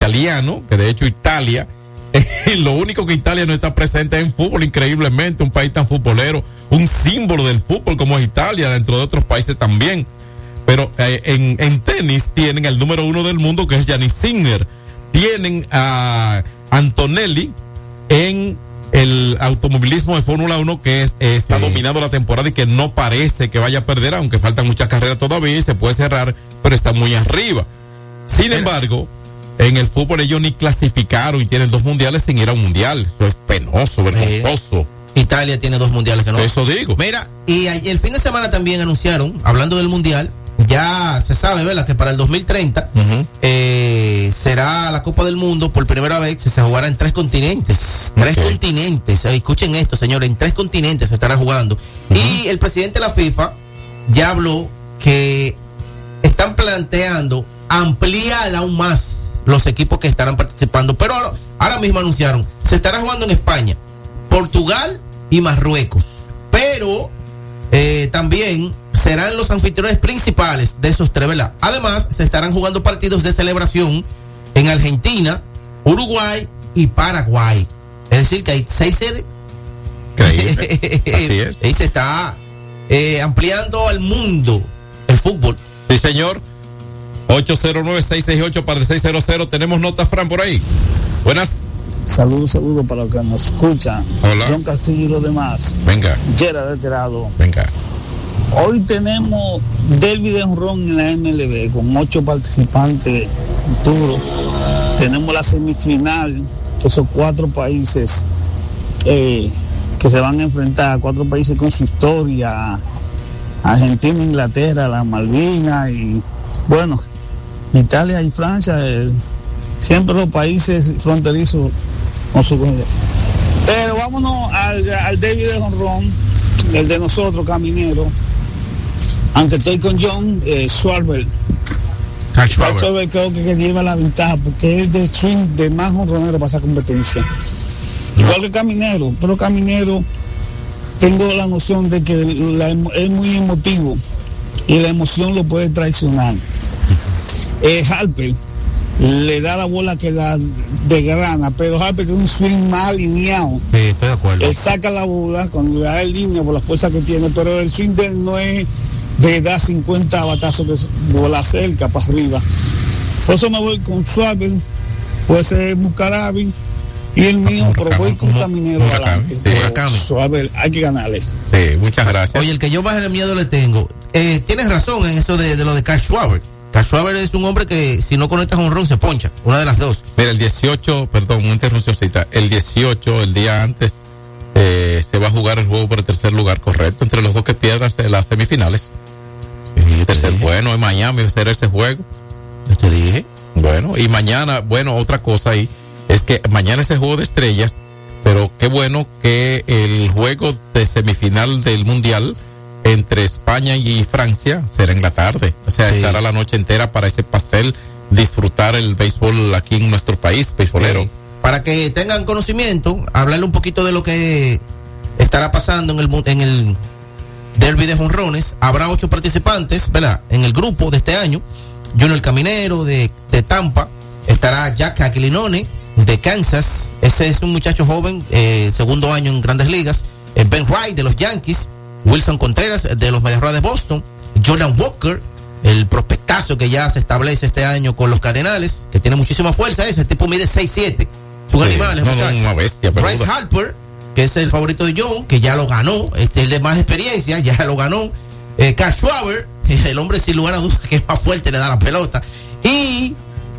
italiano, que de hecho Italia, lo único que Italia no está presente es en fútbol, increíblemente, un país tan futbolero, un símbolo del fútbol como es Italia, dentro de otros países también. Pero en tenis tienen el número 1 del mundo, que es Jannik Sinner. Tienen a Antonelli en el automovilismo de Fórmula 1, que está dominando la temporada y que no parece que vaya a perder, aunque faltan muchas carreras todavía y se puede cerrar, pero está muy arriba. Sin embargo, en el fútbol ellos ni clasificaron y tienen 2 mundiales sin ir a un mundial. Eso es penoso, vergonzoso. Italia tiene 2 mundiales que no. Eso digo. Mira, y el fin de semana también anunciaron, hablando del mundial, ya se sabe, ¿verdad?, que para el 2030 será la Copa del Mundo por primera vez, se jugará en 3 continentes. 3 continentes. Escuchen esto, señores, en 3 continentes se estará jugando. Y el presidente de la FIFA ya habló que están planteando ampliar aún más los equipos que estarán participando. Pero ahora mismo anunciaron, se estará jugando en España, Portugal y Marruecos. Pero también serán los anfitriones principales de esos 3, ¿verdad? Además, se estarán jugando partidos de celebración en Argentina, Uruguay y Paraguay. Es decir, que hay 6 sedes. Increíble. Así es. Y se está ampliando al mundo el fútbol. Sí, señor. 809-668-600. Tenemos nota, Fran, por ahí. Buenas. Saludos para los que nos escuchan. Hola. John Castillo y los demás. Venga. Gerard de este lado. Venga. Hoy tenemos derbi de jonrón en la MLB con 8 participantes duros. Tenemos la semifinal, que son 4 países que se van a enfrentar, 4 países con su historia: Argentina, Inglaterra, las Malvinas y, bueno, Italia y Francia. Siempre los países fronterizos con su... Pero vámonos al derbi de jonrón, el de nosotros, Caminero. Aunque estoy con John Schwarber. Schwarber creo que lleva la ventaja porque es de swing de más jonronero para esa competencia. Igual que Caminero, pero Caminero tengo la noción de que es muy emotivo y la emoción lo puede traicionar. Harper le da la bola que da de grana, pero Harper tiene un swing más alineado. Sí, estoy de acuerdo. Él saca la bola cuando le da en línea por la fuerza que tiene, pero el swing de él no es de dar 50 batazos de bola cerca para arriba. Por eso me voy con Schwarber, puede ser Mucarabi y el mío, pero voy con Caminero adelante. Schwarber, hay que ganarle. Sí, muchas gracias. Oye, el que yo más el miedo le tengo, tienes razón en eso de lo de Kyle Schwarber. Kyle Schwarber es un hombre que si no conectas un jonrón se poncha, una de las dos. Mira, el 18, perdón, una interrupcióncita, el 18, el día antes, se va a jugar el juego por el tercer lugar, correcto, entre los dos que pierdan las semifinales. El tercer, bueno, en Miami va a ser ese juego. Yo te dije. Bueno, y mañana, bueno, otra cosa ahí, es que mañana es el juego de estrellas, pero qué bueno que el juego de semifinal del Mundial entre España y Francia será en la tarde. O sea, estará la noche entera para ese pastel, disfrutar el béisbol aquí en nuestro país, beisbolero. Para que tengan conocimiento, hablarle un poquito de lo que estará pasando en el derbi de jonrones. Habrá 8 participantes, ¿verdad?, en el grupo de este año. Junior Caminero de Tampa, estará Jack Aquilinones de Kansas, ese es un muchacho joven, segundo año en Grandes Ligas. Ben Wright de los Yankees, Wilson Contreras de los Medias Rojas de Boston, Jordan Walker, el prospectazo que ya se establece este año con los Cardenales, que tiene muchísima fuerza. Ese tipo mide 6'7", son animales, una bestia. Bryce Harper, que es el favorito de John, que ya lo ganó, el de más experiencia, ya lo ganó. Kyle Schwarber, el hombre sin lugar a dudas que es más fuerte, le da la pelota. Y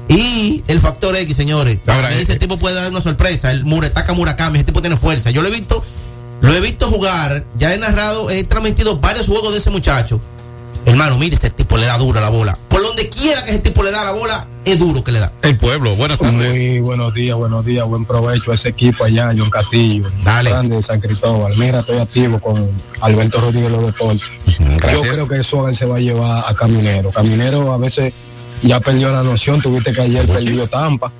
el factor X, señores. Ahora, ese tipo puede dar una sorpresa. El Muretaka Murakami, ese tipo tiene fuerza. Yo lo he visto jugar, ya he narrado, he transmitido varios juegos de ese muchacho. Hermano, mire, ese tipo le da duro a la bola. Por donde quiera que ese tipo le da la bola, es duro que le da. El pueblo, buenas tardes. Muy buenos días, buen provecho a ese equipo allá, John Castillo. Dale. Grande de San Cristóbal. Mira, estoy activo con Alberto Rodríguez Los Deportes. Yo creo que eso se va a llevar a Caminero. Caminero a veces ya perdió la noción, tuviste que ayer perdió Tampa.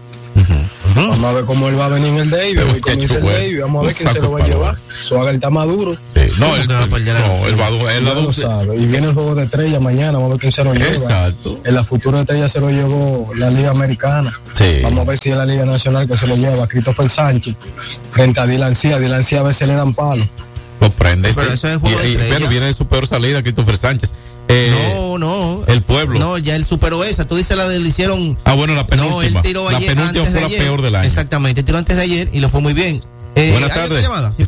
Vamos a ver cómo él va a venir en el David. Vamos a ver quién se lo va a llevar. Suárez está maduro. No, él va a perder él lo sabe. Y viene el juego de estrella mañana, vamos a ver quién se lo lleva. Exacto. En la futura estrella se lo llevó la Liga Americana. Sí. Vamos a ver si es la Liga Nacional que se lo lleva Christopher Sánchez frente a Dylan Cia. Dylan Cia a veces le dan palo. Lo prende. Pero eso es juego de estrella. Pero viene de su peor salida, Christopher Sánchez. No. El pueblo. No, ya él superó esa. Tú dices le hicieron. Bueno, la penúltima. No, él tiró ayer. La penúltima fue la peor del año. Exactamente, tiró antes de ayer y lo fue muy bien. Buenas tardes. Sí,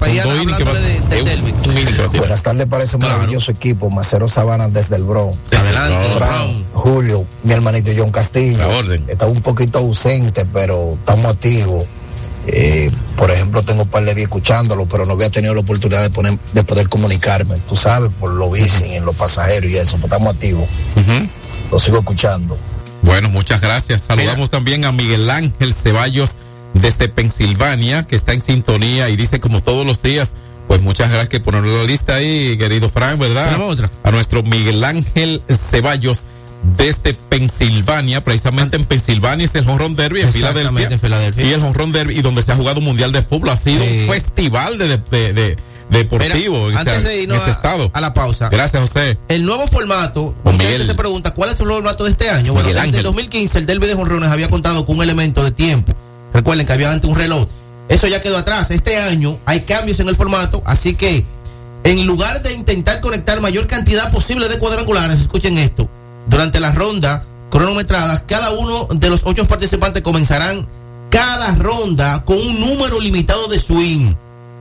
Buenas tardes para ese maravilloso equipo. Macero Sabana desde el Bronx. Adelante, Fran, Julio, mi hermanito John Castillo. La orden. Está un poquito ausente, pero estamos activos. Por ejemplo, tengo un par de días escuchándolo, pero no había tenido la oportunidad de poder comunicarme, tú sabes, por lo bici en los pasajeros y eso, pues estamos activos. Lo sigo escuchando. Bueno, muchas gracias. Saludamos también a Miguel Ángel Ceballos desde Pensilvania, que está en sintonía y dice como todos los días, pues muchas gracias por ponerlo en la lista ahí, querido Frank, ¿verdad? Otra. A nuestro Miguel Ángel Ceballos desde Pensilvania, precisamente en Pensilvania es el Home Run Derby en Filadelfia. Y el Home Run Derby, y donde se ha jugado un mundial de fútbol, ha sido un festival de deportivo. Mira, antes de irnos en ese estado. A la pausa. Gracias, José. El nuevo formato, mucha gente se pregunta, ¿cuál es el nuevo formato de este año? Bueno, desde el 2015 el Derby de jonrones había contado con un elemento de tiempo. Recuerden que había antes un reloj. Eso ya quedó atrás. Este año hay cambios en el formato, así que en lugar de intentar conectar mayor cantidad posible de cuadrangulares, escuchen esto, durante la ronda cronometrada, cada uno de los 8 participantes comenzarán cada ronda con un número limitado de swing.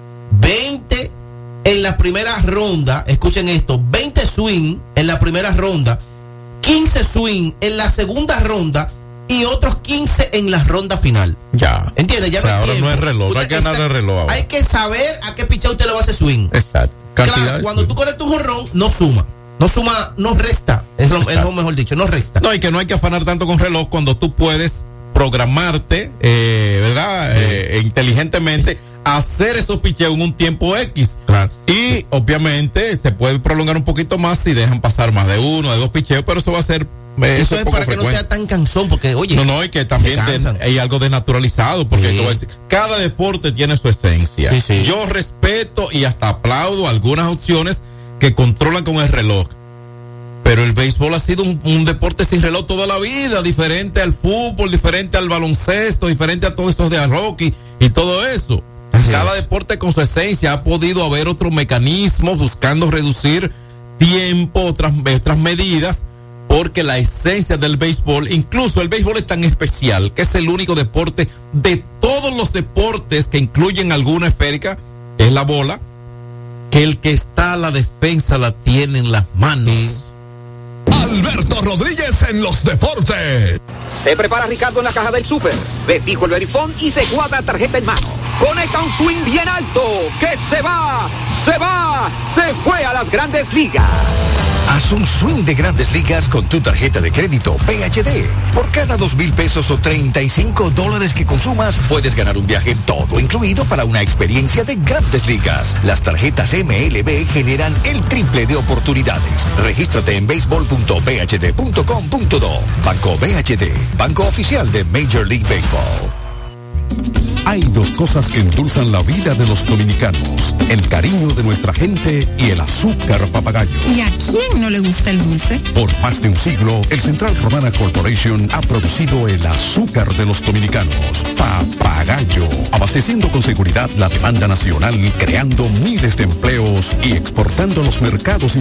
20 en la primera ronda, escuchen esto, 20 swing en la primera ronda, 15 swing en la segunda ronda y otros 15 en la ronda final. Ya. ¿Entiendes? Ya ahora no es reloj, no hay que ganar el reloj ahora. Hay que saber a qué pichar usted le va a hacer swing. Exacto. Claro, cuando tú conectas un jonrón, no suma, no resta. Es lo mejor dicho, no resta. No, y que no hay que afanar tanto con reloj cuando tú puedes programarte, ¿verdad? Inteligentemente, hacer esos picheos en un tiempo X. Claro. Y obviamente se puede prolongar un poquito más si dejan pasar más de 1, de 2 picheos, pero eso va a ser eso es para frecuente. Que no sea tan cansón, porque oye, y que también hay algo de naturalizado, porque te voy a decir, cada deporte tiene su esencia. Sí. Yo respeto y hasta aplaudo algunas opciones que controlan con el reloj, pero el béisbol ha sido un deporte sin reloj toda la vida, diferente al fútbol, diferente al baloncesto, diferente a todos estos de hockey y todo eso. Cada deporte con su esencia ha podido haber otro mecanismo buscando reducir tiempo, otras medidas, porque la esencia del béisbol, incluso el béisbol es tan especial que es el único deporte de todos los deportes que incluyen alguna esférica, que es la bola, que el que está a la defensa la tiene en las manos. Alberto Rodríguez en los deportes. Se prepara Ricardo en la caja del súper. Ve fijo el verifón y se cuadra tarjeta en mano. Conecta un swing bien alto. Que se fue a las Grandes Ligas. Haz un swing de Grandes Ligas con tu tarjeta de crédito PHD. Por cada $2,000 o $35 que consumas, puedes ganar un viaje todo incluido para una experiencia de Grandes Ligas. Las tarjetas MLB generan el triple de oportunidades. Regístrate en baseball.bhd.com.do. Banco BHD, banco oficial de Major League Baseball. Hay 2 cosas que endulzan la vida de los dominicanos: el cariño de nuestra gente y el azúcar papagayo. ¿Y a quién no le gusta el dulce? Por más de un siglo, el Central Romana Corporation ha producido el azúcar de los dominicanos, Papagayo, abasteciendo con seguridad la demanda nacional, creando miles de empleos y exportando a los mercados